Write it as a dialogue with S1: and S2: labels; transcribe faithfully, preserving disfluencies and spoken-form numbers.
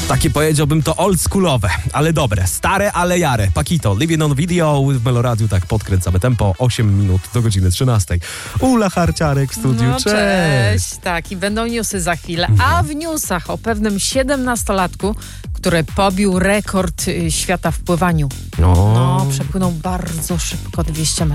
S1: Takie powiedziałbym to oldschoolowe, ale dobre. Stare, ale jare. Pakito, Living on Video w Meloradiu, tak podkręcamy tempo. osiem minut do godziny trzynastej. Ula Harciarek w studiu,
S2: No,
S1: cześć.
S2: cześć. Tak, i będą newsy za chwilę. A w newsach o pewnym siedemnastolatku, który pobił rekord y, świata w pływaniu.
S1: No.
S2: No, przepłynął bardzo szybko dwieście metrów.